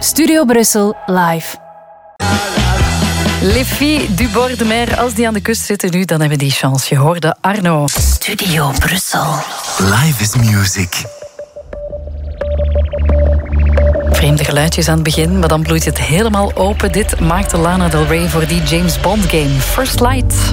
Studio Brussel live. Les filles du bord de mer, als die aan de kust zitten nu, dan hebben die chance. Je hoorde Arno. Studio Brussel. Live is music. Vreemde geluidjes aan het begin, maar dan bloeit het helemaal open. Dit maakte Lana Del Rey voor die James Bond game. First Light.